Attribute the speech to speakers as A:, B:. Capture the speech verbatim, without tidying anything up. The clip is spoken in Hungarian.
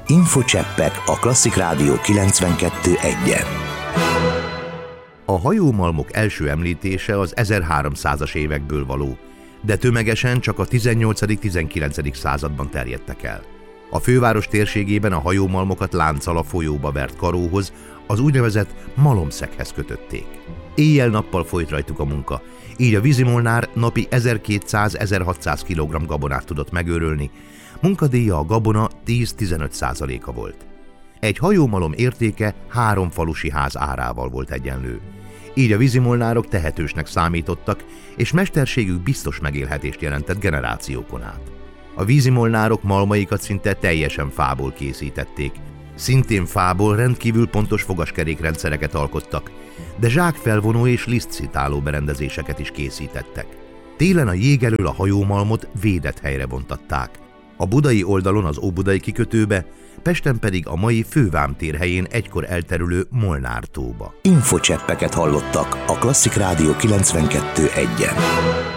A: Infocseppek a Klasszik Rádió kilencvenkettő egyen.
B: A hajómalmok első említése az ezerháromszázas évekből való, de tömegesen csak a tizennyolcadik-tizenkilencedik században terjedtek el. A főváros térségében a hajómalmokat lánccal a folyóba vert karóhoz, az úgynevezett malomszeghez kötötték. Éjjel-nappal folyt rajtuk a munka, így a vízimolnár napi ezerkétszáz-ezerhatszáz kilogramm gabonát tudott megőrölni, munkadíja a gabona tíz-tizenöt százaléka volt. Egy hajómalom értéke három falusi ház árával volt egyenlő. Így a vízimolnárok tehetősnek számítottak, és mesterségük biztos megélhetést jelentett generációkon át. A vízimolnárok malmaikat szinte teljesen fából készítették. Szintén fából rendkívül pontos fogaskerékrendszereket alkottak, de zsákfelvonó és lisztszitáló berendezéseket is készítettek. Télen a jég elől a hajómalmot védett helyre bontatták. A budai oldalon az óbudai kikötőbe, Pesten pedig a mai Fővámtér helyén egykor elterülő Molnár tóba.
A: Infocseppeket hallottak a Klasszik Rádió kilencvenkettő egyen.